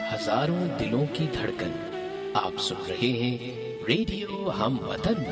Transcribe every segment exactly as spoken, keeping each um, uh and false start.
हजारों दिलों की धड़कन। आप सुन रहे हैं रेडियो हम वतन।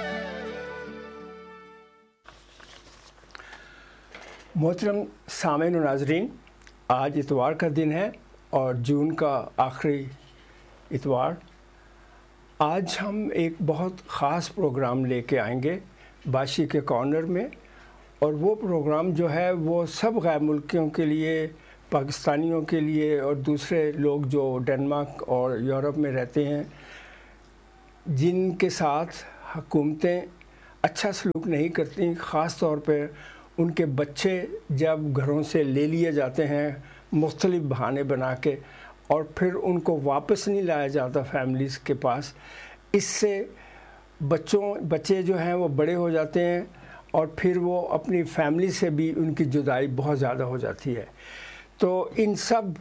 मोहतरम सामीन और नाजरीन, आज इतवार का दिन है और जून का आखिरी इतवार। आज हम एक बहुत ख़ास प्रोग्राम लेके आएंगे बाशी के कॉर्नर में, और वो प्रोग्राम जो है वो सब गैर मुल्कियों के लिए, पाकिस्तानियों के लिए और दूसरे लोग जो डेनमार्क और यूरोप में रहते हैं, जिनके साथ हुकूमतें अच्छा सलूक नहीं करती, ख़ास तौर पे उनके बच्चे जब घरों से ले लिए जाते हैं मुख्तलिफ बहाने बना के और फिर उनको वापस नहीं लाया जाता फैमिलीज़ के पास। इससे बच्चों बच्चे जो हैं वो बड़े हो जाते हैं और फिर वो अपनी फैमिली से भी उनकी जुदाई बहुत ज़्यादा हो जाती है। तो इन सब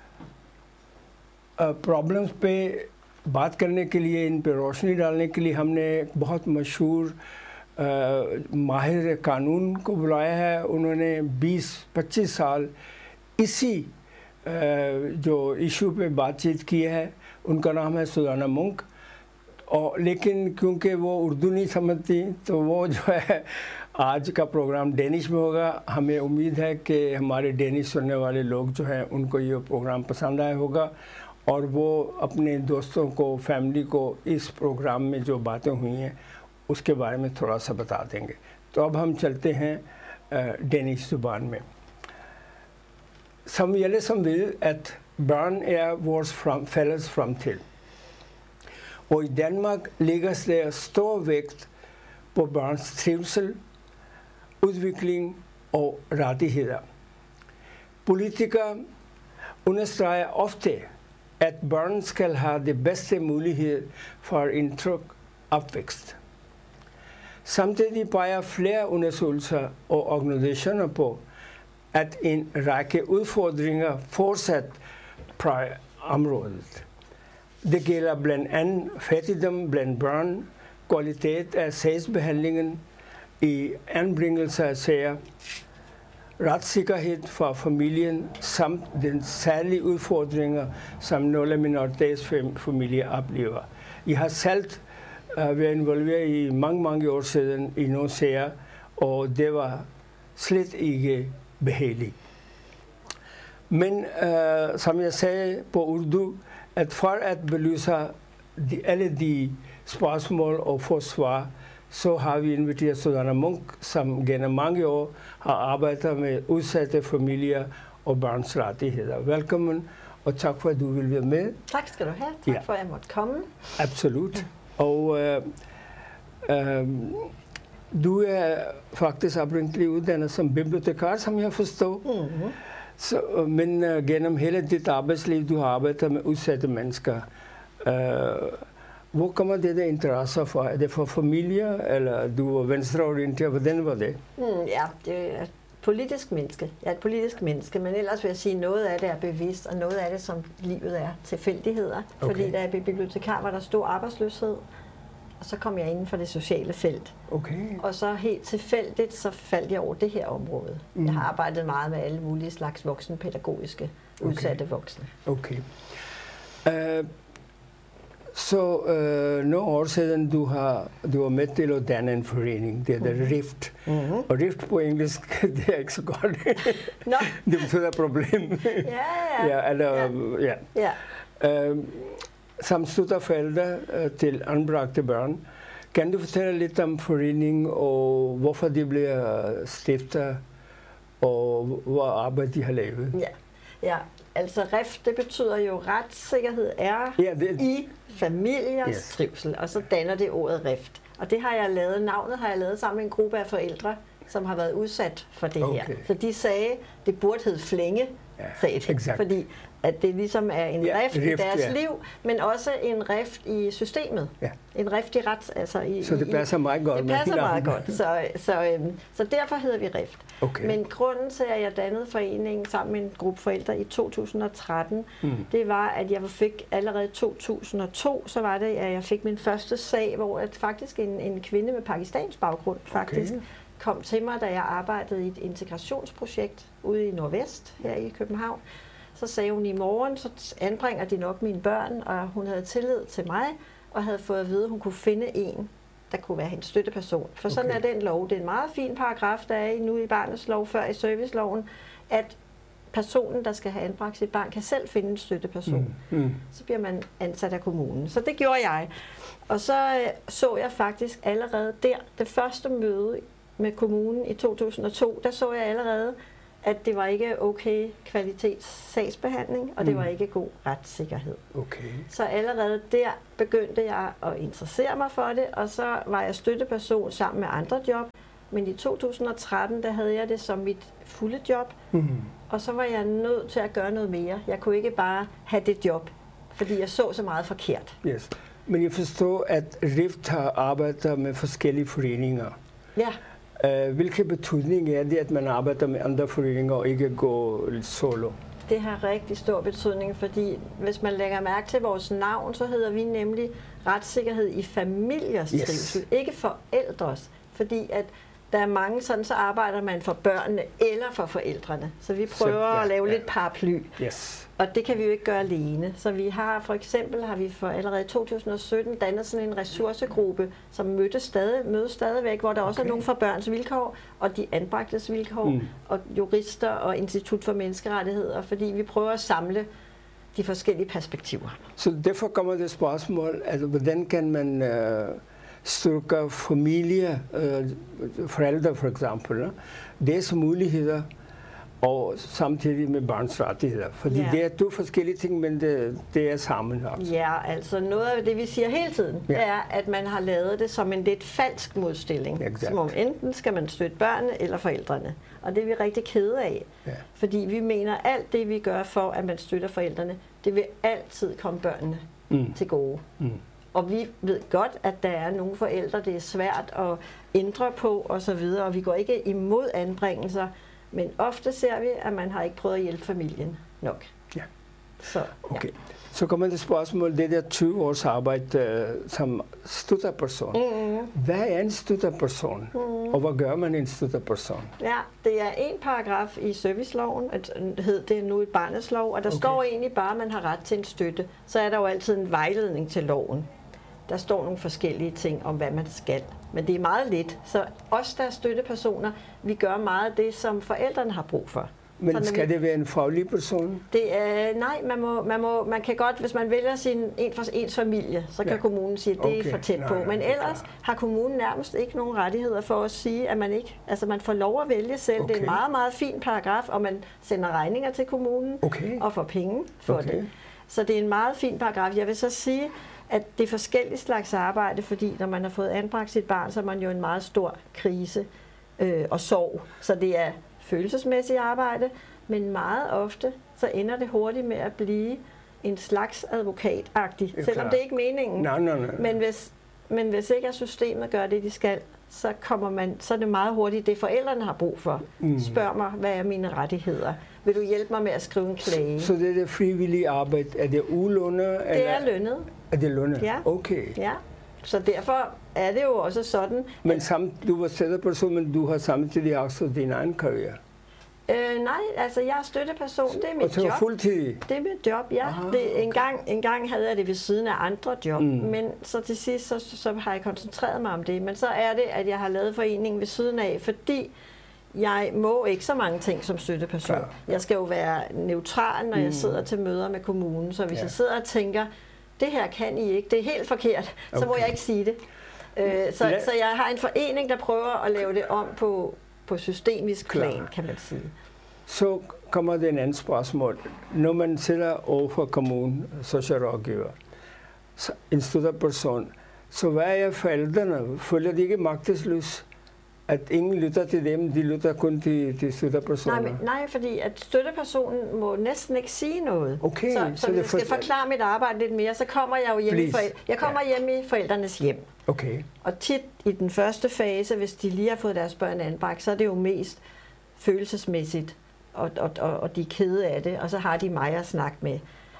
प्रॉब्लम्स पे बात करने के लिए, इन पे रोशनी डालने के लिए हमने एक बहुत मशहूर माहिर कानून को बुलाया है। उन्होंने बीस पच्चीस साल इसी जो इशू पे बातचीत की है। उनका नाम है सुजाना मुंक, और लेकिन क्योंकि वो उर्दू नहीं समझती तो वो जो है आज का प्रोग्राम डेनिश में होगा। हमें उम्मीद है कि हमारे डेनिश सुनने वाले लोग जो हैं उनको ये प्रोग्राम पसंद आया होगा और वो अपने दोस्तों को, फैमिली को इस प्रोग्राम में जो बातें हुई हैं उसके बारे में थोड़ा सा बता देंगे। तो अब हम चलते हैं डेनिश ज़ुबान में। Som gjelder som vil at børn er vores fælles fremtid. Og i Danmark lægges der stor vægt på børns trivsel, udvikling og rettigheder. Politikere understreger ofte, at børn skal have det bedste mulighed for en tryg opvækst. Samtidig peger flere undersøgelser og organisationer på, at en række udfordringer fortsat præger området. Det gælder blandt andet fattigdom blandt børn, kvalitet af sagsbehandlingen i anbringelse af sager, retssikkerhed for familien samt den særlige udfordringer, som nogle minoritetsfamilier oplever. Jeg har selv uh, været involveret i mange, mange år siden i nogle sager, og det var slet ikke behageligt. Men uh, som jeg sagde på Urdu, at for at belyse de, alle de spørgsmål og få svar, så har vi inviteret Susanna Munk, som gennem mange år har arbejdet med udsatte familier og børns rettigheder. Velkommen, og tak for, at du vil være med. Tak skal du have. Tak ja. for, at jeg måtte komme. Absolut. Og øh, øh, du er faktisk oprindeligt uddannet som bibliotekar, som jeg forstår. Mm-hmm. Så, men uh, gennem hele dit arbejdsliv, du har arbejdet med udsatte mennesker. Uh, hvor kommer det der interesse for? Er det for familier, eller du er venstreorienteret? Hvordan var det? Mm, ja, det er et politisk menneske. Jeg er et politisk menneske, men ellers vil jeg sige, at noget af det er bevidst, og noget af det, som livet er, tilfældigheder. Okay. Fordi da jeg blev bibliotekar, var der stor arbejdsløshed, og så kom jeg inden for det sociale felt. Okay. Og så helt tilfældigt, så faldt jeg over det her område. Mm. Jeg har arbejdet meget med alle mulige slags voksenpædagogiske, udsatte okay. voksne. Okay. Uh, så uh, nogle år siden, du har, du har med til at danne en forening, det er mm-hmm. RIFT. Mm-hmm. Og RIFT på engelsk, det er ikke så godt. No. Det betyder problem. Ja, ja. ja, eller, ja. ja. ja. Uh, som støtter forældre uh, til anbragte børn. Kan du fortælle lidt om foreningen, og hvorfor de bliver stiftet, og hvor arbejde de har lavet? Ja, ja. Altså RIFT, det betyder jo retssikkerhed er ja, det... i familiers yes. trivsel, og så danner det ordet RIFT. Og det har jeg lavet, navnet har jeg lavet sammen med en gruppe af forældre, som har været udsat for det okay. her. Så de sagde, det burde hedde Flænge, ja, sagde det, exact. fordi at det ligesom er en ja, rift, rift i deres ja. liv, men også en rift i systemet. Ja. En rift i rets, altså i, så det passer meget godt. Det passer meget godt, så, så, øhm, så derfor hedder vi RIFT. Okay. Men grunden til, at jeg dannede foreningen sammen med en gruppe forældre i to tusind og tretten, mm. det var, at jeg fik allerede i to tusind og to, så var det, at jeg fik min første sag, hvor at faktisk en, en kvinde med pakistansk baggrund faktisk okay. kom til mig, da jeg arbejdede i et integrationsprojekt ude i Nordvest her i København, Så sagde hun, i morgen så anbringer de nok mine børn, og hun havde tillid til mig, og havde fået at vide, at hun kunne finde en, der kunne være hendes støtteperson. For sådan okay. er den lov. Det er en meget fin paragraf, der er nu i barnets lov, før i serviceloven, at personen, der skal have anbragt sit barn, kan selv finde en støtteperson. Mm. Mm. Så bliver man ansat af kommunen. Så det gjorde jeg. Og så øh, så jeg faktisk allerede der, det første møde med kommunen i to tusind og to, der så jeg allerede, at det var ikke okay kvalitetssagsbehandling, og det var ikke god retssikkerhed. Okay. Så allerede der begyndte jeg at interessere mig for det, og så var jeg støtteperson sammen med andre job. Men i to tusind og tretten, der havde jeg det som mit fulde job, mm. og så var jeg nødt til at gøre noget mere. Jeg kunne ikke bare have det job, fordi jeg så så meget forkert. Yes. Men jeg forstår, at RIFT har arbejdet med forskellige foreninger. Ja. Uh, hvilken betydning er det, at man arbejder med andre foreninger og ikke går solo? Det har rigtig stor betydning, fordi hvis man lægger mærke til vores navn, så hedder vi nemlig retssikkerhed i familiers trivsel, yes. ikke forældres. Fordi at der er mange, sådan så arbejder man for børnene eller for forældrene. Så vi prøver så, ja, at lave ja. lidt paraply. Yes. Og det kan vi jo ikke gøre alene. Så vi har for eksempel har vi for allerede i to tusind og sytten dannet sådan en ressourcegruppe, som mødes stadig, mødes stadigvæk, hvor der okay. også er nogen fra Børns Vilkår og de anbragtes vilkår mm. og jurister og Institut for Menneskerettigheder, fordi vi prøver at samle de forskellige perspektiver. Så derfor kommer det spørgsmål, altså hvordan kan man øh, styrke familie, øh, forældre for eksempel, deres muligheder, og samtidig med barns rettigheder. Fordi ja. det er to forskellige ting, men det, det er sammen også. Ja, altså noget af det, vi siger hele tiden, ja. er, at man har lavet det som en lidt falsk modstilling. Exact. Som om enten skal man støtte børnene eller forældrene. Og det er vi rigtig kede af. Ja. Fordi vi mener, at alt det, vi gør for, at man støtter forældrene, det vil altid komme børnene mm. til gode. Mm. Og vi ved godt, at der er nogle forældre, det er svært at ændre på osv., og vi går ikke imod anbringelser. Men ofte ser vi, at man har ikke prøvet at hjælpe familien nok. Ja. Så, okay. ja. Så kommer det spørgsmål, det der tyve års arbejde uh, som støtteperson. Mm. Hvad er en støtteperson? Mm. Og hvad gør man en støtteperson? Ja, det er en paragraf i serviceloven, det er nu et barnets lov, og der okay. står egentlig bare, at man har ret til en støtte. Så er der jo altid en vejledning til loven. Der står nogle forskellige ting om, hvad man skal. Men det er meget lidt. Så os, der er støttepersoner, vi gør meget af det, som forældrene har brug for. Men så, skal vi, det være en faglig person? Det er, nej, man, må, man, må, man kan godt, hvis man vælger sin, en for ens familie, så kan ja. kommunen sige, at det okay. er for tæt på. Nej, nej, Men ellers klar. har kommunen nærmest ikke nogen rettigheder for at sige, at man ikke, altså man får lov at vælge selv. Okay. Det er en meget, meget fin paragraf, og man sender regninger til kommunen okay. og får penge for okay. det. Så det er en meget fin paragraf. Jeg vil så sige, at det er forskellige slags arbejde, fordi når man har fået anbragt sit barn, så er man jo en meget stor krise øh, og sorg. Så det er følelsesmæssigt arbejde, men meget ofte så ender det hurtigt med at blive en slags advokatagtig, selvom klar. det er ikke meningen. Nej, nej, nej. Men hvis, men hvis ikke at systemet gør det, de skal, så kommer man, så er det meget hurtigt det, forældrene har brug for. Mm. Spørg mig, hvad er mine rettigheder? Vil du hjælpe mig med at skrive en klage? Så, så det er det frivillige arbejde, er det ulønnet? Det er lønnet. Er det lønnet? Ja. Okay. Ja. Så derfor er det jo også sådan. Men samt, du var støtteperson, men du har samtidig også din egen karriere? Øh, nej, altså jeg er støtteperson, det er mit og så job. Fuldtid? Det er mit job, ja. Aha, det, en, okay. gang, en gang havde jeg det ved siden af andre job, mm. men så til sidst så, så har jeg koncentreret mig om det. Men så er det, at jeg har lavet foreningen ved siden af, fordi jeg må ikke så mange ting som støtteperson. Klar. Jeg skal jo være neutral, når mm. jeg sidder til møder med kommunen, så hvis ja. jeg sidder og tænker, det her kan I ikke, det er helt forkert, okay. så må jeg ikke sige det. Øh, så, så jeg har en forening, der prøver at lave det om på, på systemisk plan, Klar. kan man sige. Så kommer det en anden spørgsmål. Når man sidder over for kommunen, socialrådgiver, en støtteperson, så hvad er forældrene? Føler de ikke magtesløs? At ingen lytter til dem, de lytter kun til, til støttepersoner? Nej, nej, fordi at støttepersonen må næsten ikke sige noget. Okay, så, så, så hvis jeg skal forklare mit arbejde lidt mere, så kommer jeg jo hjem, i, forældre, jeg kommer ja. hjem i forældrenes hjem. Okay. Og tit i den første fase, hvis de lige har fået deres børn anbragt, så er det jo mest følelsesmæssigt, og, og, og, og de er kede af det, og så har de mig at snakke med.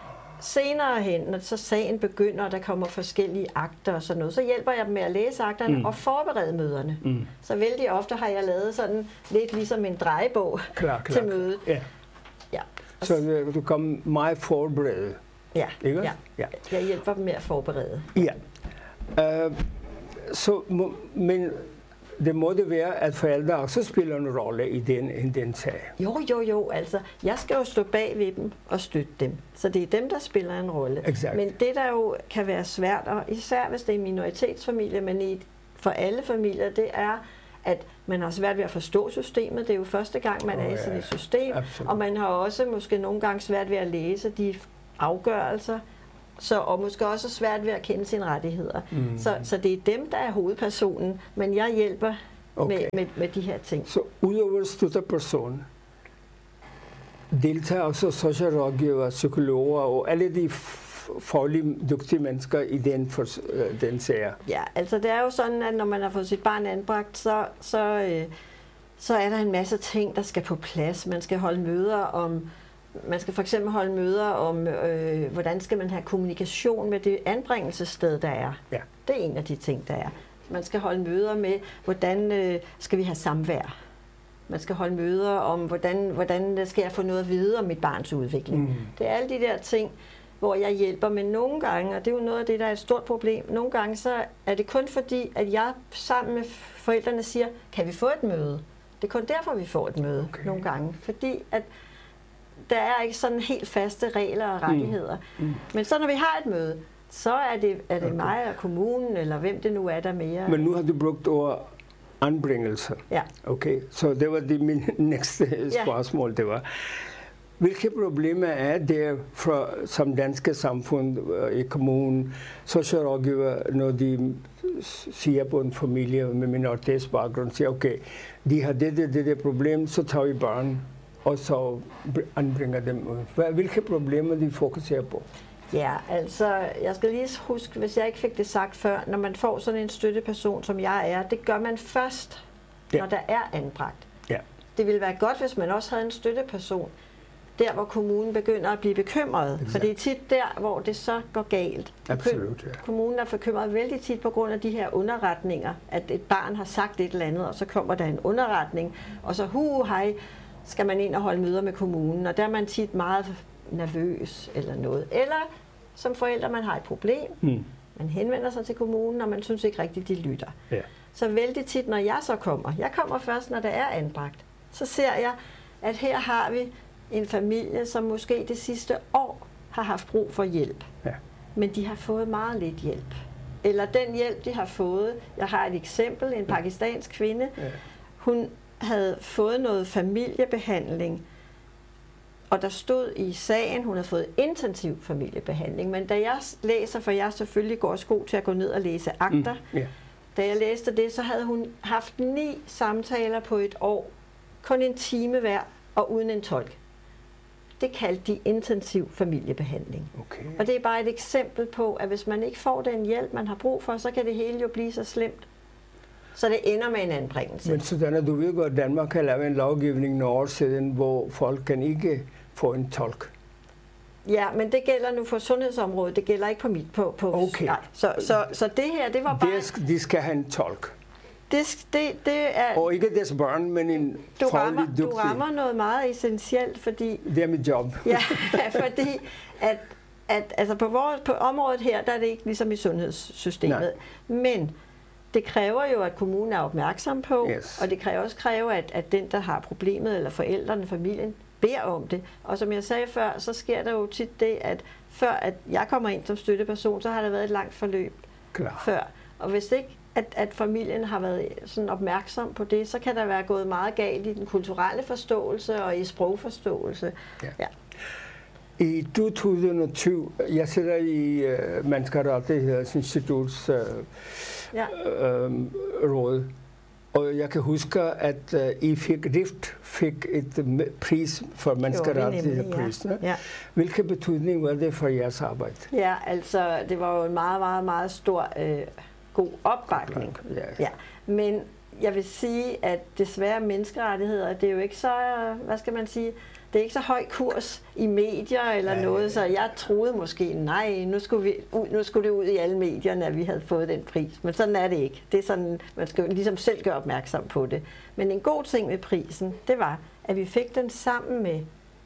Senere hen, når så sagen begynder, og der kommer forskellige akter og sådan noget, så hjælper jeg dem med at læse akterne mm. og forberede møderne. Mm. Så vældig ofte har jeg lavet sådan lidt ligesom en drejebog klar, klar. til mødet. Ja. Ja. Så du kommer meget forberedt. Ja, ikke? ja. Ja. Jeg hjælper dem med at forberede. Ja. Uh, så, må, men det må det være, at forældre også spiller en rolle i den, i den sag. Jo, jo, jo. Altså, jeg skal jo stå bag ved dem og støtte dem. Så det er dem, der spiller en rolle. Exakt. Men det, der jo kan være svært, og især hvis det er en minoritetsfamilie, men i, for alle familier, det er, at man har svært ved at forstå systemet. Det er jo første gang, man oh, er i sådan et system. Absolut. Og man har også måske nogle gange svært ved at læse de afgørelser. Så, og måske også svært ved at kende sine rettigheder. Mm. Så, så det er dem, der er hovedpersonen, men jeg hjælper okay. med, med, med de her ting. Så udover støtteperson, deltager også socialrådgiver, psykologer og alle de faglige, dygtige mennesker i den, for, den sag. Ja, altså det er jo sådan, at når man har fået sit barn anbragt, så, så, øh, så er der en masse ting, der skal på plads. Man skal holde møder om Man skal for eksempel holde møder om, øh, hvordan skal man have kommunikation med det anbringelsessted, der er. Ja. Det er en af de ting, der er. Man skal holde møder med, hvordan øh, skal vi have samvær. Man skal holde møder om, hvordan, hvordan skal jeg få noget at vide om mit barns udvikling. Mm. Det er alle de der ting, hvor jeg hjælper. Men nogle gange, og det er jo noget af det, der er et stort problem, nogle gange så er det kun fordi, at jeg sammen med forældrene siger, kan vi få et møde? Det er kun derfor, vi får et møde okay. nogle gange. Fordi at der er ikke sådan helt faste regler og rettigheder. Mm. Mm. Men så når vi har et møde, så er det, er det okay. mig og kommunen, eller hvem det nu er, der mere. Men nu har du brugt ord anbringelse. Ja. Okay, så det var det min næste spørgsmål, ja. Det var. Hvilke problemer er der fra, som danske samfund i kommunen, socialrådgiver, når de siger på en familie med minoritetsbaggrund, siger, okay, de har det, det, det, det problem, så tager vi barn og så anbringer dem ud. Hvilke problemer de fokuserer på? Ja, altså, jeg skal lige huske, hvis jeg ikke fik det sagt før, når man får sådan en støtteperson, som jeg er, det gør man først, ja. Når der er anbragt. Ja. Det ville være godt, hvis man også havde en støtteperson, der hvor kommunen begynder at blive bekymret. Exakt. For det er tit der, hvor det så går galt. Absolut, ja. Kommunen er bekymret vældig tit på grund af de her underretninger, at et barn har sagt et eller andet, og så kommer der en underretning, og så hu, hej, skal man ind og holde møder med kommunen, og der er man tit meget nervøs eller noget. Eller som forældre, man har et problem, mm. man henvender sig til kommunen, og man synes ikke rigtigt, de lytter. Ja. Så vældig tit, når jeg så kommer, jeg kommer først, når der er anbragt, så ser jeg, at her har vi en familie, som måske det sidste år har haft brug for hjælp. Ja. Men de har fået meget lidt hjælp. Eller den hjælp, de har fået, jeg har et eksempel, en pakistansk kvinde, ja. Hun havde fået noget familiebehandling, og der stod i sagen, hun havde fået intensiv familiebehandling, men da jeg læser, for jeg selvfølgelig går også god til at gå ned og læse akter, mm, yeah. da jeg læste det, så havde hun haft ni samtaler på et år, kun en time hver, og uden en tolk. Det kaldte de intensiv familiebehandling. Okay. Og det er bare et eksempel på, at hvis man ikke får den hjælp, man har brug for, så kan det hele jo blive så slemt. Så det ender med en anbringelse. Men sådan, at du ved godt, at Danmark har lavet en lovgivning nogle år siden, hvor folk kan ikke få en tolk. Ja, men det gælder nu for sundhedsområdet. Det gælder ikke på mit. På, på, okay. Nej. Så, så, så det her, det var bare... Det, de skal have en tolk. Det, det, det er... Og ikke deres børn, men en du faglig rammer, dygtig. Du rammer noget meget essentielt, fordi... Det er mit job. Ja, fordi at, at altså på, vores, på området her, der er det ikke ligesom i sundhedssystemet. Nej. Men det kræver jo, at kommunen er opmærksom på, yes. og det kræver også kræve, at, at den, der har problemet, eller forældrene, familien, beder om det. Og som jeg sagde før, så sker der jo tit det, at før at jeg kommer ind som støtteperson, så har der været et langt forløb Klar. før. Og hvis ikke at, at familien har været sådan opmærksom på det, så kan der være gået meget galt i den kulturelle forståelse og i sprogforståelse. Ja. Ja. I to tusind og tyve, jeg sidder i uh, Menneskerettighedsinstituts uh, ja. uh, råd, og jeg kan huske, at uh, I fik RIFT fik et pris for menneskerettighedsprisen. Ja. Ja. Hvilken betydning var det for jeres arbejde? Ja, altså det var jo en meget, meget, meget stor øh, god opbakning. Ja. Ja. Men jeg vil sige, at desværre menneskerettigheder, det er jo ikke så, hvad skal man sige, det er ikke så høj kurs i medier eller ja, noget, så jeg troede måske, nej, nu skulle, vi ud, nu skulle det ud i alle medierne, at vi havde fået den pris. Men sådan er det ikke. Det er sådan, man skal ligesom selv gøre opmærksom på det. Men en god ting med prisen, det var, at vi fik den sammen med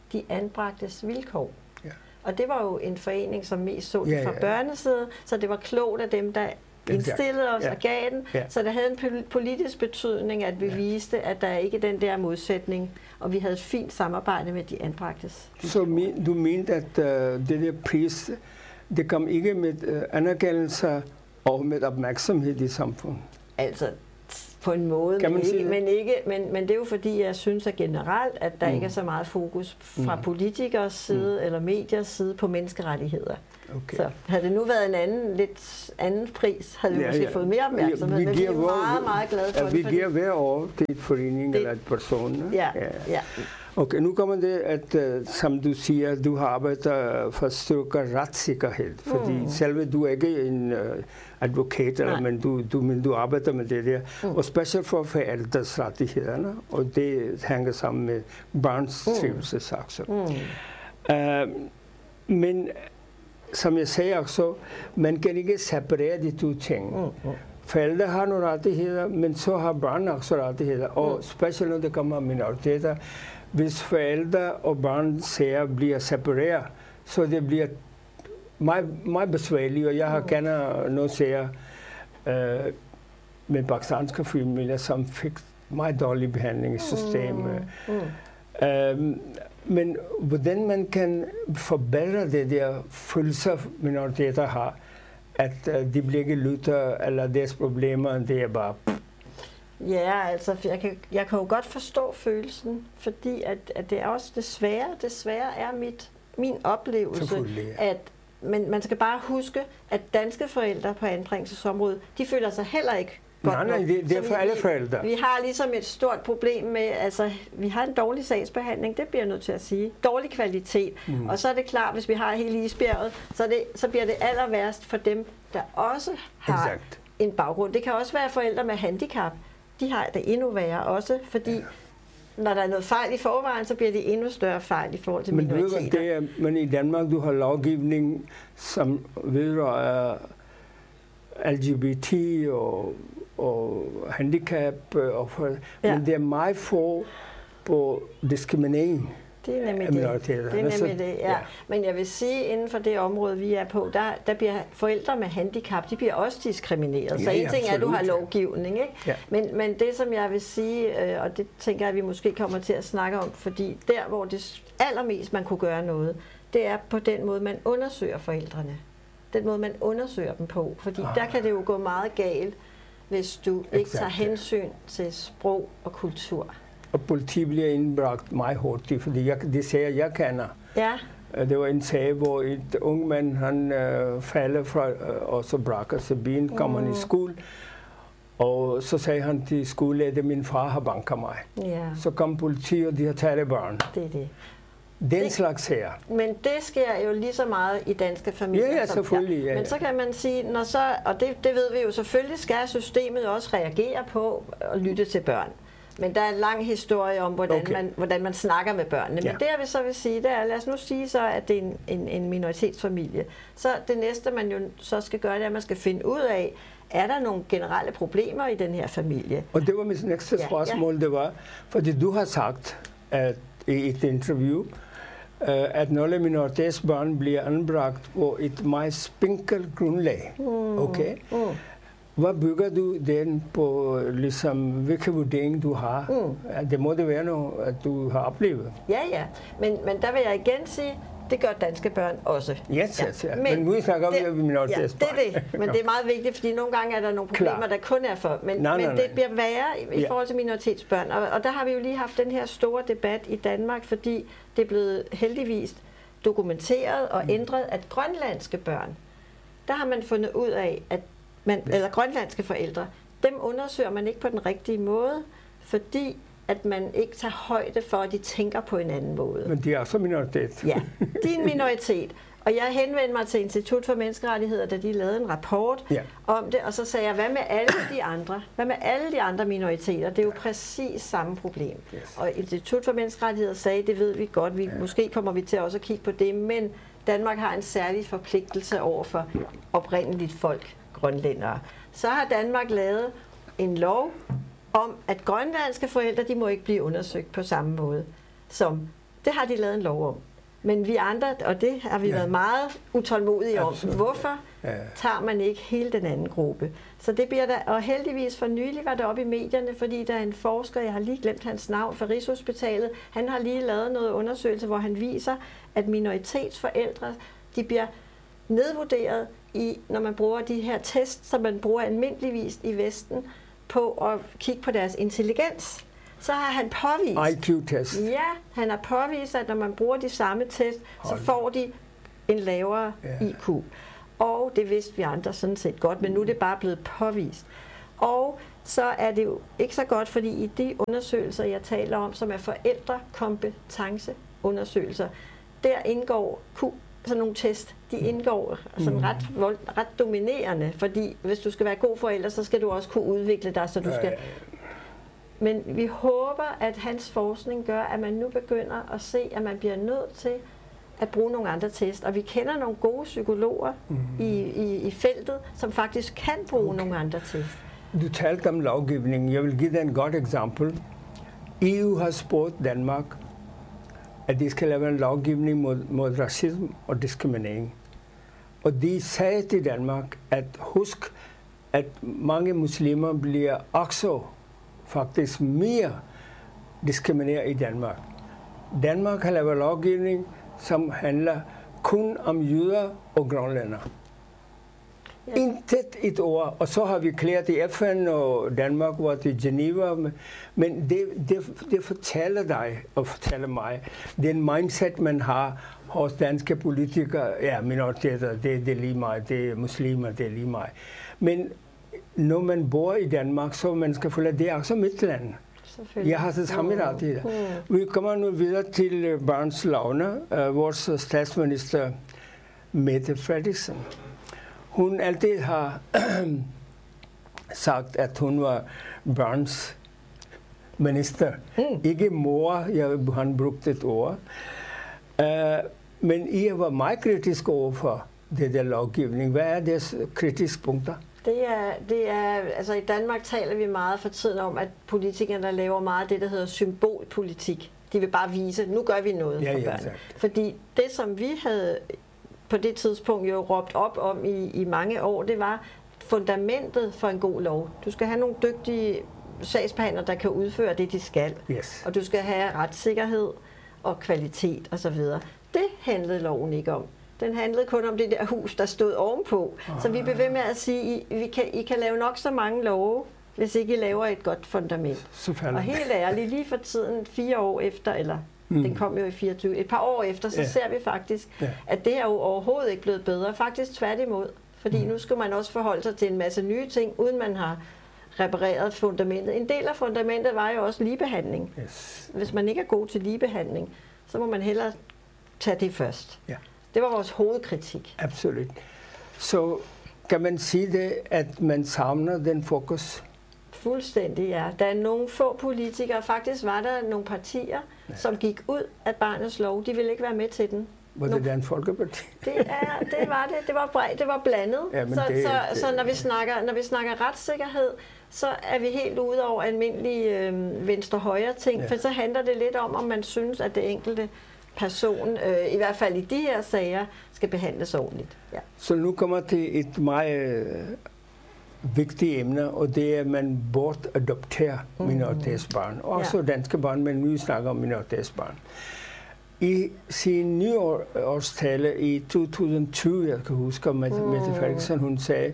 de anbragtes vilkår. Ja. Og det var jo en forening, som mest så det Ja, fra ja. børnesiden, så det var klogt af dem, der indstillede os Ja. og gav den. Ja. Så det havde en pol- politisk betydning, at vi Ja. viste, at der ikke er den der modsætning, og vi havde et fint samarbejde med de anbragtes. Så min, du mente, at uh, det der pris, det kom ikke med uh, anerkendelse og med opmærksomhed i samfundet? Altså på en måde, Kan man men, sige ikke, det? men, ikke, men, men det er jo fordi, jeg synes at generelt, at der Mm. ikke er så meget fokus fra Mm. politikers side eller mediers side på menneskerettigheder. Okay. Så havde det nu været en anden, lidt anden pris, havde vi Ja, måske ja. fået mere opmærksomhed, Vi men vi giver er vor- meget, meget glade for Ja, det. vi fordi- giver hver år til et forening Det- eller et person. Ja, ja. Okay, nu kommer det, at uh, som du siger, du har arbejdet for at styrke retssikkerhed, fordi Mm. selve du er ikke en uh, advokat, eller, Nej. men du, du, men du arbejder med det der, Mm. og specielt for forældres rettigheder, og det hænger sammen med barns Mm. trivsel også. Mm. Uh, men som jeg sagde også, man kan ikke separere de to ting. Mm. Mm. Forældre har nogle rettigheder, men så har børn også rettigheder, og Mm. specielt når det kommer minoriteter. Hvis forældre og børn sager bliver separeret, så det bliver meget, meget besværligt, og jeg har Mm. kender nogle sager øh, med pakistanske familier, som fik meget dårlig behandling i systemet. Mm. Mm. Øhm, men hvordan man kan forbedre det der følelser, minoriteter har, at uh, de bliver ikke lyttet, eller deres problemer, det er bare... Ja, altså, jeg kan, jeg kan jo godt forstå følelsen, fordi at, at det er også desværre, desværre er mit, min oplevelse, Selvfølgelig, ja. at men man skal bare huske, at danske forældre på anbringelsesområdet, de føler sig heller ikke godt Nej, nej, nok. det, det er Så for vi- alle vi- forældre. Vi har ligesom et stort problem med, altså, vi har en dårlig sagsbehandling, det bliver jeg nødt til at sige. Dårlig kvalitet. Mm. Og så er det klart, hvis vi har hele isbjerget, så, er det, så bliver det aller værst for dem, der også har Exakt. en baggrund. Det kan også være forældre med handicap. De har det endnu værre også, fordi ja. når der er noget fejl i forvejen, så bliver det endnu større fejl i forhold til Men, du ved, minoriteter. det er, men i Danmark, du har lovgivning, som vedrører L G B T og, og handicap, og for, Ja. men det er meget få på diskriminering. Det er nemlig af det. minoriteter. Det er Altså, nemlig det, ja. ja. Men jeg vil sige, inden for det område, vi er på, der, der bliver forældre med handicap, de bliver også diskrimineret. Så Ja, en ting er, at du har absolut, ja. lovgivning, ikke? Ja. Men, men det, som jeg vil sige, øh, og det tænker jeg, at vi måske kommer til at snakke om, fordi der, hvor det allermest man kunne gøre noget, det er på den måde, man undersøger forældrene. Den måde, man undersøger dem på. Fordi Ah. der kan det jo gå meget galt, hvis du ikke Exakt, tager ja. hensyn til sprog og kultur. Og politi bliver indbragt meget hurtigt, fordi jeg, de sager, jeg kender. Ja. Øh, Det var en sag, hvor et ung mand, han øh, falder fra, øh, og så brækker sig ben, kommer han i skole. Og så sagde han til skolelærer, at min far har banket mig. Ja, Så kom politi, og de har taget børn. det er det. Den Det- slags sager. Men det sker jo lige så meget i danske familier. Ja, ja, som selvfølgelig, her. ja, ja. Men så kan man sige, når så, og det, det ved vi jo, selvfølgelig skal systemet også reagere på og lytte til børn. Men der er en lang historie om, hvordan, Okay. man, hvordan man snakker med børnene. Ja. Men det jeg vil så vil sige, det er, lad os nu sige så, at det er en, en, en minoritetsfamilie. Så det næste, man jo så skal gøre, det er, at man skal finde ud af, er der nogle generelle problemer i den her familie? Og det var mit næste Ja, spørgsmål, det var, fordi du har sagt at, i et interview, øh, at nogle minoritetsbørn bliver anbragt på et meget spinkelt grundlag. Mm. Okay? Mm. Hvad bygger du den på, ligesom, hvilke vurdering du har? Mm. Ja, det må det være noget, at du har oplevet. Ja, ja. Men, men der vil jeg igen sige, det gør danske børn også. Yes, yes, ja. Men vi snakker om det, det, ja, minoritetsbørn. det er det. Men det er meget vigtigt, fordi nogle gange er der nogle problemer, Klar. der kun er for. Men, Nej, nej, men nej. det bliver værre i, i Ja. forhold til minoritetsbørn. Og, og der har vi jo lige haft den her store debat i Danmark, fordi det er blevet heldigvis dokumenteret og ændret, at grønlandske børn, der har man fundet ud af, at man, eller grønlandske forældre, dem undersøger man ikke på den rigtige måde, fordi at man ikke tager højde for, at de tænker på en anden måde. Men de er også minoritet. Ja, de er en minoritet. Og jeg henvendte mig til Institut for Menneskerettigheder, da de lavede en rapport Ja. om det, og så sagde jeg, hvad med alle de andre? Hvad med alle de andre minoriteter? Det er jo præcis samme problem. Yes. Og Institut for Menneskerettigheder sagde, det ved vi godt, vi, ja. måske kommer vi til også at kigge på det, men Danmark har en særlig forpligtelse over for oprindeligt folk, grønlændere. Så har Danmark lavet en lov om, at grønlandske forældre, de må ikke blive undersøgt på samme måde som Det har de lavet en lov om. Men vi andre, og det har vi ja. været meget utålmodige om, Absolut. hvorfor ja. tager man ikke hele den anden gruppe? Så det bliver der, og heldigvis for nylig var det oppe i medierne, fordi der er en forsker, jeg har lige glemt hans navn, fra Rigshospitalet, han har lige lavet noget undersøgelse, hvor han viser, at minoritetsforældre, de bliver nedvurderet, i, når man bruger de her tests, som man bruger almindeligvis i Vesten, på at kigge på deres intelligens. Så har han påvist, I Q-test. Ja, han har påvist, at når man bruger de samme test, Hold. så får de en lavere yeah. I Q. Og det vidste vi andre sådan set godt, men nu er det bare blevet påvist. Og så er det jo ikke så godt, fordi i de undersøgelser, jeg taler om, som er forældrekompetenceundersøgelser, der indgår Q, sådan nogle test, de indgår sådan ret, vold, ret dominerende, fordi hvis du skal være god forælder, så skal du også kunne udvikle dig, så du skal... Men vi håber, at hans forskning gør, at man nu begynder at se, at man bliver nødt til at bruge nogle andre test. Og vi kender nogle gode psykologer mm. i, i, i feltet, som faktisk kan bruge okay. nogle andre test. Du talte om lovgivning. Jeg vil give dig et godt eksempel. E U har spurgt Danmark, at de skal lave en lovgivning mod, mod racisme og diskriminering. Og de sagde til Danmark, at husk, at mange muslimer bliver også faktisk mere diskrimineret i Danmark. Danmark har lavet lovgivning, som handler kun om jøder og grønlændere. Ja. Intet et ord, og så har vi klæret i F N, og Danmark var til Geneva, men det, det, det fortæller dig og fortæller mig, den mindset, man har hos danske politikere, ja, minoriteter, det, det er lige mig, det er muslimer, det er lige mig. Men når man bor i Danmark, så man skal følge, det er også Midtland. Jeg har det samme rettigheder. Mm. Vi kommer nu videre til børnslovene. Uh, vores statsminister, Mette Frederiksen. Hun altid har sagt, at hun var børns minister. Mm. Ikke mor, jeg, han brugte et ord. Uh, men I var meget kritisk overfor det der lovgivning. Hvad er deres kritiske punkter? Det er, det er, altså i Danmark taler vi meget for tiden om, at politikerne der laver meget af det, der hedder symbolpolitik. De vil bare vise, nu gør vi noget ja, for ja, børn. Exact. Fordi det, som vi havde på det tidspunkt jo råbt op om i, i mange år, det var fundamentet for en god lov. Du skal have nogle dygtige sagsbehandlere, der kan udføre det, de skal. Yes. Og du skal have retssikkerhed og kvalitet osv. Det handlede loven ikke om. Den handlede kun om det der hus, der stod ovenpå. Oh, så vi bliver ved med at sige, I, vi kan, I kan lave nok så mange love, hvis ikke I laver et godt fundament. Og helt ærligt, lige for tiden, fire år efter, eller mm. den kom jo i fireogtyve, et par år efter, så yeah. ser vi faktisk, yeah. at det er jo overhovedet ikke blevet bedre. Faktisk tværtimod. Fordi mm. nu skal man også forholde sig til en masse nye ting, uden man har repareret fundamentet. En del af fundamentet var jo også ligebehandling. Yes. Hvis man ikke er god til ligebehandling, så må man hellere tage det først. Yeah. Det var vores hovedkritik. Absolut. Så kan man sige det, at man savner den fokus? Fuldstændig, ja. Der er nogle få politikere, faktisk var der nogle partier, ja. som gik ud af barnets lov. De ville ikke være med til den. Var det Dansk Folkeparti? Det, er, det var det. Det var, bred, det var blandet. Ja, så det, så, det, så når vi snakker, når vi snakker retssikkerhed, så er vi helt ude over almindelige øh, venstre-højre ting. Ja. For så handler det lidt om, om man synes, at det enkelte person, øh, i hvert fald i de her sager, skal behandles ordentligt. Ja. Så nu kommer til et meget øh, vigtigt emne, og det er, at man bortadopterer mm. minoritetsbarn. Også ja. danske barn, men nu snakker om minoritetsbarn. I sin nyårstale i to tusind og tyve, jeg kan huske, Mette mm. Frederiksen, hun sagde,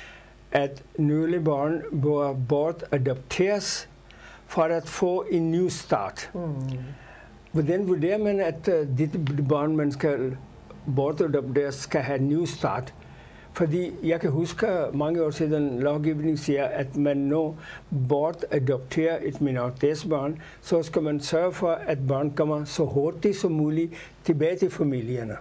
at nogle barn bør bortadopteres for at få en ny start. Mm. Hvordan vurderer man, at uh, dit barn, man skal bortadoptere, skal have en ny start? Fordi jeg kan huske, mange år siden lovgivningen siger, at man nu bortadopterer et minoritetsbarn, så skal man sørge for, at barn kommer så hurtigt som muligt tilbage til familierne.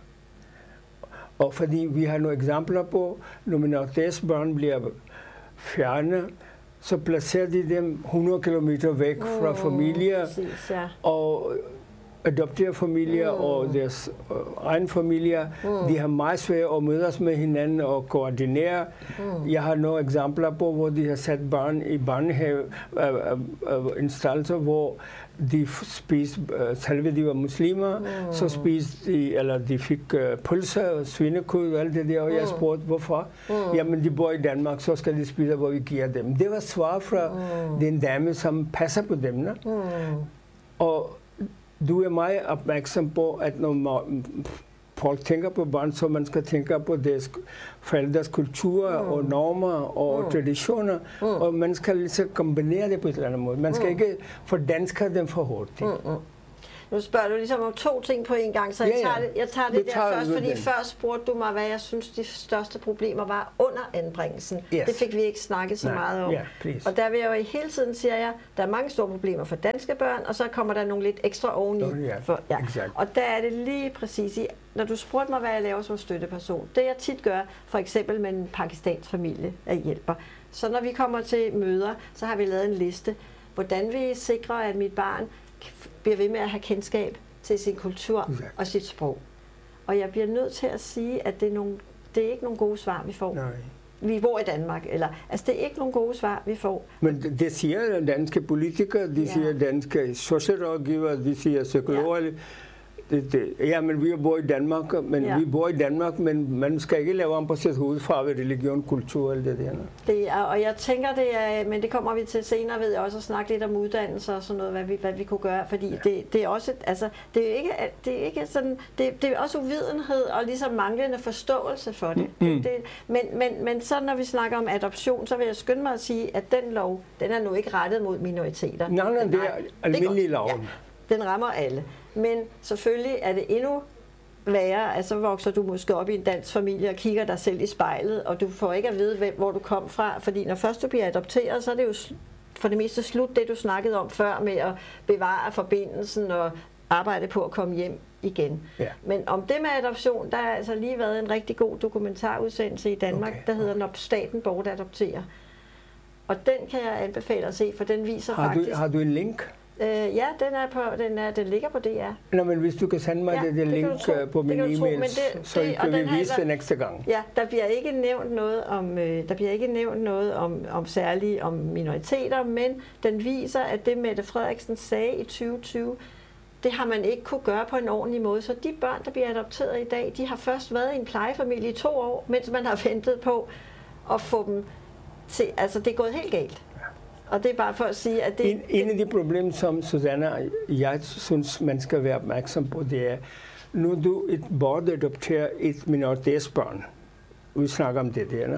Og fordi vi har nogle eksempler på, når minoritetsbarn bliver fjernet, så placerer de dem hundrede kilometer væk fra familier, præcis, ja. og adopterede familier mm. og deres uh, egen familier, mm. de har meget svært at mødes med hinanden og koordinere. Mm. Jeg har nogle eksempler på, hvor de har sat børn i børnehave, uh, uh, uh, instanser, hvor de spiste, uh, selve de var muslimer, mm. så spiste de, eller de fik uh, pølser, svinekød og alt det der, og jeg spurgte, hvorfor? Mm. Jamen, de bor i Danmark, så skal de spise, hvor vi giver dem. Det var svar fra mm. den dame, som passer på dem. Ne? Mm. Og du er meget opmærksom på, at når folk tænker på børn, så man skal tænke på deres forældres kultur mm. og normer og mm. traditioner, mm. og man skal ligesom kombinere det på et eller andet måde. Man skal mm. ikke fordanske dem for hurtigt. Mm. Nu spørger du ligesom om to ting på en gang, så jeg tager det, jeg tager det, det der tager først, fordi den. Først spurgte du mig, hvad jeg synes, de største problemer var under anbringelsen. Yes. Det fik vi ikke snakket så Nej. meget om. Yeah, og der vil jeg jo hele tiden, siger jeg, der er mange store problemer for danske børn, og så kommer der nogle lidt ekstra oveni. Oh, yeah. for, ja. exactly. Og der er det lige præcis i, når du spurgte mig, hvad jeg laver som støtteperson, det jeg tit gør, for eksempel med en pakistansk familie, jeg hjælper. Så når vi kommer til møder, så har vi lavet en liste, hvordan vi sikrer, at mit barn bliver ved med at have kendskab til sin kultur exactly. og sit sprog. Og jeg bliver nødt til at sige, at det er, nogle, det er ikke nogle gode svar, vi får. Nej. Vi bor i Danmark, eller altså det er ikke nogle gode svar, vi får. Men det, det siger danske politikere, de ja. siger danske socialrådgivere, de siger psykologer. Ja. Det, det. Ja, men vi bor i Danmark, men ja. vi bor i Danmark, men man skal ikke lave om på sit hoved fra religion, kultur og det der. Det er, og jeg tænker, det er, men det kommer vi til senere, ved jeg også, at snakke lidt om uddannelse og sådan noget, hvad vi, hvad vi kunne gøre, fordi ja. det, det er også, altså, det er ikke, det er ikke sådan, det, det er også uvidenhed og ligesom manglende forståelse for det. Mm. det, det men, men, men så når vi snakker om adoption, så vil jeg skynde mig at sige, at den lov, den er nu ikke rettet mod minoriteter. Nej, nej, det er almindelig lov. Ja, den rammer alle. Men selvfølgelig er det endnu værre, altså vokser du måske op i en dansk familie og kigger dig selv i spejlet, og du får ikke at vide, hvem, hvor du kom fra, fordi når først du bliver adopteret, så er det jo for det meste slut det, du snakkede om før med at bevare forbindelsen og arbejde på at komme hjem igen. Ja. Men om det med adoption, der har altså lige været en rigtig god dokumentarudsendelse i Danmark, okay. der hedder Når staten bortadopterer. Og den kan jeg anbefale at se, for den viser har faktisk... Du, har du en link? Øh, ja, den er på, den er, den ligger på D R. Nå, men hvis du kan sende mig ja, det, det link det på min e-mail, så det, kan vi vise det næste gang. Ja, der bliver ikke nævnt noget om, øh, der bliver ikke nævnt noget om, om særligt om minoriteter, men den viser, at det Mette Frederiksen sagde i tyve tyve, det har man ikke kunne gøre på en ordentlig måde. Så de børn, der bliver adopteret i dag, de har først været i en plejefamilie i to år, mens man har ventet på at få dem til, altså det er gået helt galt. Og det er bare for at sige, at det... En, en af de problemer, som Susanna, jeg synes, man skal være opmærksom på, det er, når du et bortadopterer et minoritetsbarn, vi snakker om det der,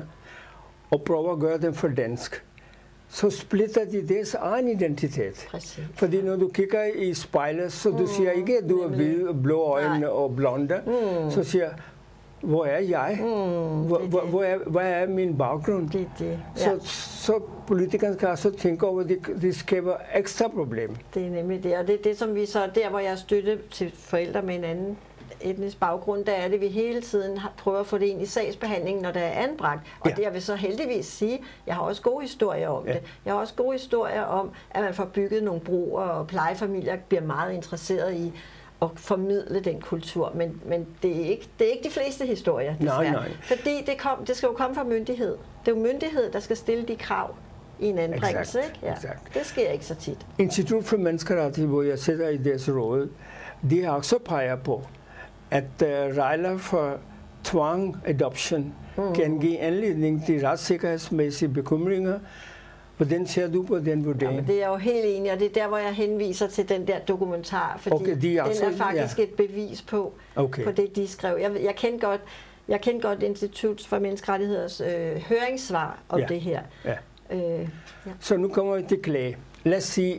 og prøver at gøre dem for dansk, så splitter de deres egen identitet. Præcis. Fordi når du kigger i spejlet, så du mm, siger ikke, at du er hvide, blå øjne Nej. og blonde, mm. så siger hvor er jeg? Mm, hvor, det, hvor, hvor, er, hvor er min baggrund? Det, det, ja. så, så politikerne skal også tænke over, at det, det skaber ekstra problemer. Det er nemlig det, og det er det, som vi så, der hvor jeg støtter til forældre med en anden etnisk baggrund, der er det, vi hele tiden har, prøver at få det ind i sagsbehandlingen, når der er anbragt. Og ja. det jeg vil så heldigvis sige, jeg har også gode historier om ja. det. Jeg har også gode historier om, at man får bygget nogle broer, og plejefamilier bliver meget interesseret i og formidle den kultur, men, men det, er ikke, det er ikke de fleste historier, desværre. Nej, nej. Fordi det, kom, det skal jo komme fra myndighed. Det er jo myndighed, der skal stille de krav i en anbringelse, ikke? Ja. Det sker ikke så tit. Institut for Menneskerettigheder, hvor jeg sidder i deres råd, de har også peget på, at uh, regler for tvang adoption mm. kan give anledning til retssikkerhedsmæssige bekymringer. Hvordan ser du på den vurdering? Ja, det er jeg jo helt enig, og det er der, hvor jeg henviser til den der dokumentar, fordi okay, de er den er faktisk ja. et bevis på, okay. på det, de skrev. Jeg, jeg kendte godt, jeg kendte godt Institut for Menneskerettigheders øh, høringssvar om ja. det her. Ja. Øh, ja. Så nu kommer vi til klage. Lad os sige,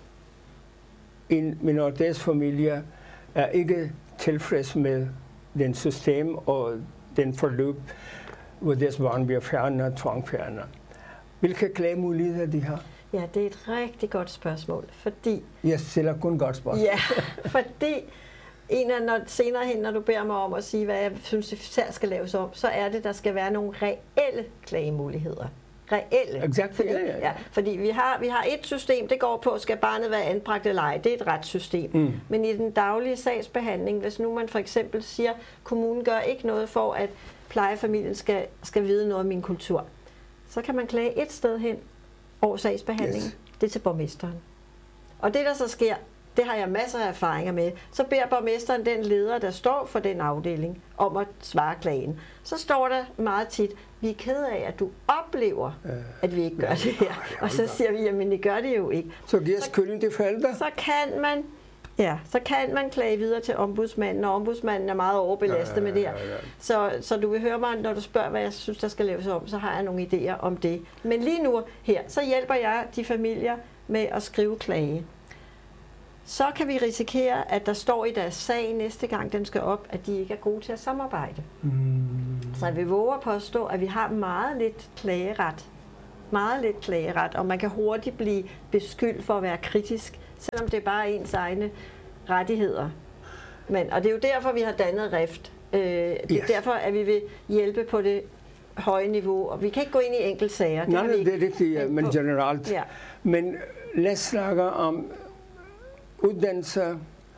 en minoritetsfamilie er ikke tilfreds med den system og den forløb, hvor deres barn bliver fjernet og tvangfjernet. Hvilke klagemuligheder de har? Ja, det er et rigtig godt spørgsmål, fordi... Jeg stiller kun godt spørgsmål. Ja, fordi en af, når, senere hen, når du beder mig om at sige, hvad jeg synes, især skal laves om, så er det, der skal være nogle reelle klagemuligheder. reelle. Exakt, fordi, ja, ja, ja. Ja, fordi vi har, vi har et system, det går på, skal barnet være anbragt eller ej. Det er et retssystem. Mm. Men i den daglige sagsbehandling, hvis nu man for eksempel siger, kommunen gør ikke noget for, at plejefamilien skal, skal vide noget om min kultur, så kan man klage et sted hen over sagsbehandlingen. Yes. Det er til borgmesteren. Og det, der så sker, det har jeg masser af erfaringer med. Så beder borgmesteren den leder, der står for den afdeling, om at svare klagen. Så står der meget tit, vi er ked af, at du oplever, at vi ikke gør det her. Og så siger vi, jamen det gør det jo ikke. Så giver skylden til forældre? Så kan man, ja, så kan man klage videre til ombudsmanden, og ombudsmanden er meget overbelastet ja, ja, ja, ja, ja. med det her. Så, så du vil høre mig, når du spørger, hvad jeg synes, der skal laves om, så har jeg nogle idéer om det. Men lige nu her, så hjælper jeg de familier med at skrive klage. Så kan vi risikere, at der står i deres sag næste gang, den skal op, at de ikke er gode til at samarbejde. Mm. Så vi våger påstå, at vi har meget lidt klageret. Meget lidt klageret, og man kan hurtigt blive beskyldt for at være kritisk, selvom det er bare ens egne rettigheder. Men, og det er jo derfor, vi har dannet RIFT. Øh, det er yes. derfor, at vi vil hjælpe på det høje niveau, og vi kan ikke gå ind i enkelte sager. Nej, det, det er rigtigt, ja, men generelt. Ja. Men lad os snakke om uddannelse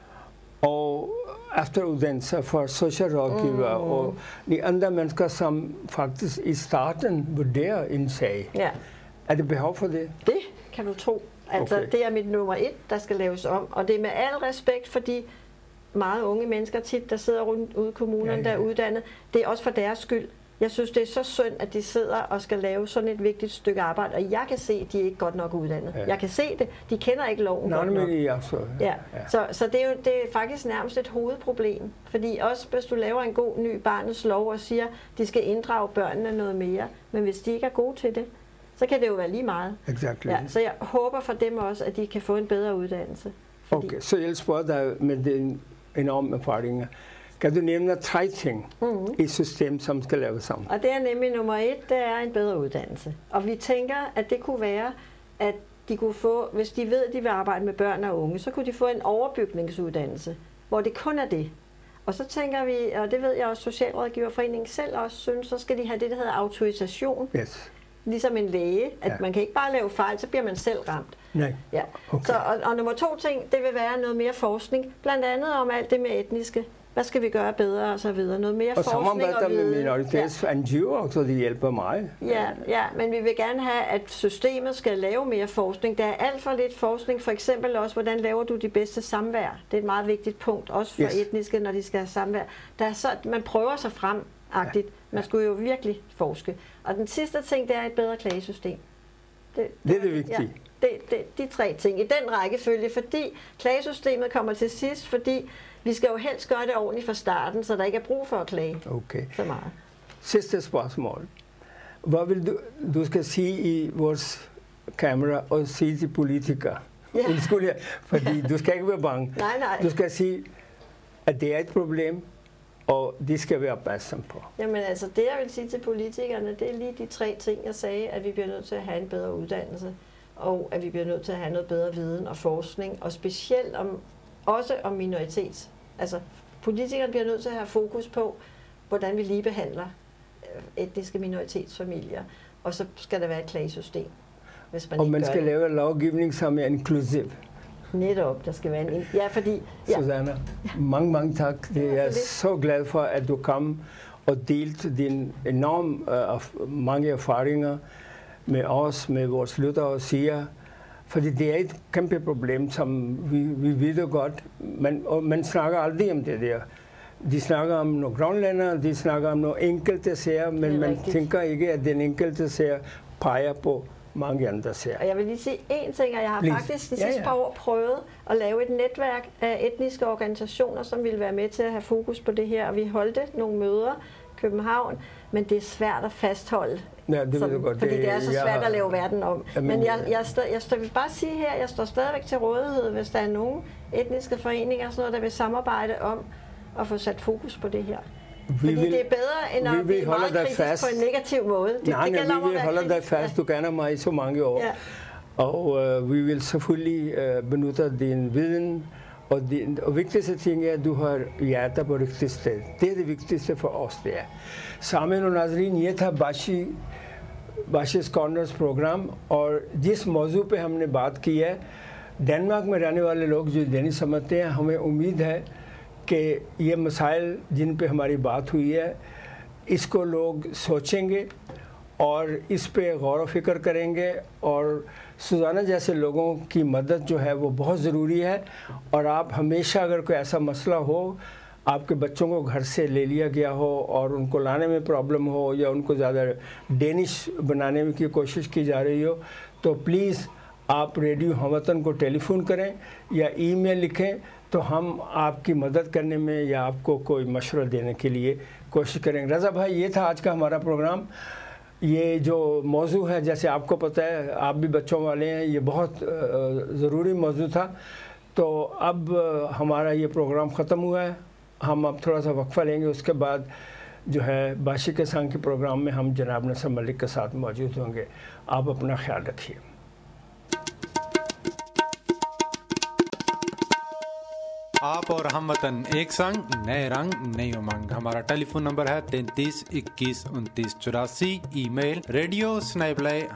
og efteruddannelse for socialrådgivere mm. og de andre mennesker, som faktisk i starten vurderer en sag. Ja. Er det behov for det? Det kan du tro. Altså, okay. Det er mit nummer et, der skal laves om, og det er med al respekt for de meget unge mennesker tit, der sidder rundt ude i kommunerne, ja, ja. der er uddannet. Det er også for deres skyld. Jeg synes, det er så synd, at de sidder og skal lave sådan et vigtigt stykke arbejde, og jeg kan se, at de er ikke godt nok uddannet. Ja. Jeg kan se det. De kender ikke loven Nå, godt nok. Ja, så, ja. Ja. Så, så det er jo det er faktisk nærmest et hovedproblem. Fordi også hvis du laver en god ny barnets lov og siger, at de skal inddrage børnene noget mere, men hvis de ikke er gode til det, så kan det jo være lige meget. Exactly. Ja, så jeg håber for dem også, at de kan få en bedre uddannelse. Fordi... Okay, så jeg spørger dig med den enorme erfaringer. Kan du nævne tre ting mm-hmm. i systemet, som skal laves sammen? Og det er nemlig nummer et, det er en bedre uddannelse. Og vi tænker, at det kunne være, at de kunne få, hvis de ved, at de vil arbejde med børn og unge, så kunne de få en overbygningsuddannelse, hvor det kun er det. Og så tænker vi, og det ved jeg også, Socialrådgiverforeningen selv også synes, så skal de have det, der hedder autorisation. Yes. Ligesom en læge, at ja. man kan ikke bare lave fejl, så bliver man selv ramt. Nej. Ja. Okay. Så, og, og nummer to ting, det vil være noget mere forskning, blandt andet om alt det med etniske. Hvad skal vi gøre bedre og så videre? Noget mere og forskning og viden. Med minoritets ja. N G O'er, så de hjælper mig. Ja, ja, men vi vil gerne have, at systemet skal lave mere forskning. Der er alt for lidt forskning. For eksempel også, hvordan laver du de bedste samvær? Det er et meget vigtigt punkt, også for yes. etniske, når de skal have samvær. Der er så, man prøver sig frem-agtigt. Ja. Man skulle jo virkelig forske. Og den sidste ting, det er et bedre klagesystem. Det, det er det vigtige. Ja, det, det, de tre ting i den rækkefølge, fordi klagesystemet kommer til sidst, fordi vi skal jo helst gøre det ordentligt fra starten, så der ikke er brug for at klage okay. så meget. Sidste spørgsmål. Hvad vil du, du skal sige i vores kamera og sige til politikere? Ja. Undskyld, fordi du skal ikke være bange. Nej, nej. Du skal sige, at det er et problem, og de skal være opmærksomme på. Jamen altså, det jeg vil sige til politikerne, det er lige de tre ting, jeg sagde, at vi bliver nødt til at have en bedre uddannelse, og at vi bliver nødt til at have noget bedre viden og forskning, og specielt om, også om minoritets. Altså, politikerne bliver nødt til at have fokus på, hvordan vi lige behandler etniske minoritetsfamilier, og så skal der være et klagesystem, hvis man og ikke man gør skal det. lave en lovgivning, som er inklusiv. Netop, der skal være en... Ja, fordi... Ja. Susanna, mange, mange tak. Det er jeg så glad for, at du kom og delte dine enormt uh, mange erfaringer med os, med vores lyttere og siger. Fordi det er et kæmpe problem, som vi, vi ved godt. Man, og man snakker aldrig om det der. De snakker om nogle grønlænder, de snakker om nogle enkelte sager, men man rigtigt. tænker ikke, at den enkelte sager peger på mange andre sager. Og jeg vil lige sige én ting, og jeg har Please. faktisk de ja, sidste ja. par år prøvet at lave et netværk af etniske organisationer, som ville være med til at have fokus på det her. Og vi holdte nogle møder i København, men det er svært at fastholde. Ja, det som, ved du godt. Fordi det er så svært jeg, at lave verden om. Jamen, men jeg, jeg, stå, jeg, stå, jeg vil bare sige her, jeg står stadigvæk til rådighed, hvis der er nogle etniske foreninger, sådan noget, der vil samarbejde om at få sat fokus på det her. Vi Fordi vil, det er bedre, end at blive meget kritisk fast. på en negativ måde. Det, nej, det nej, vi vil holde dig fast. Du kender mig i så mange år. Ja. Og uh, vi vil selvfølgelig uh, benytte din viden. Og det og vigtigste ting er, at du har hjertet på rigtigt sted. Det er det vigtigste for os, det er. Samin og Nazrin, ये था बाशी बाशिस corners programme. और जिस मौजू पे हमने बात की है, डेनमार्क में रहने वाले लोग जो देनी समझते हैं, हमें उम्मीद है कि ये मसाइल जिन पे हमारी बात हुई है इसको लोग सोचेंगे और इस पे गौर व फिक्र करेंगे। और सुजाना जैसे लोगों की मदद जो है वो बहुत ज़रूरी है। और आप हमेशा अगर कोई ऐसा मसला हो, आपके बच्चों को घर से ले लिया गया हो और उनको लाने में प्रॉब्लम हो या उनको ज़्यादा डेनिश बनाने की कोशिश की जा रही हो, तो प्लीज़ आप रेडियो हमवतन को टेलीफोन करें या ईमेल लिखें, तो हम आपकी मदद करने में या आपको कोई मशवरा देने के लिए कोशिश करेंगे। रज़ा भाई, ये था आज का हमारा प्रोग्राम। ये जो मौजू है, जैसे आपको पता है, आप भी बच्चों वाले हैं, ये बहुत ज़रूरी मौजू था। तो अब हमारा ये प्रोग्राम ख़त्म हुआ है। हम अब थोड़ा सा वक्फ़ा लेंगे, उसके बाद जो है बाशी के संग के प्रोग्राम में हम जनाब नसर मलिक के साथ मौजूद होंगे। आप अपना ख्याल रखिए। आप और हम वतन एक संग, नए रंग नई उमंग। हमारा टेलीफोन नंबर है तैंतीस इक्कीस उनतीस चौरासी। ई मेल रेडियो स्नैपलाई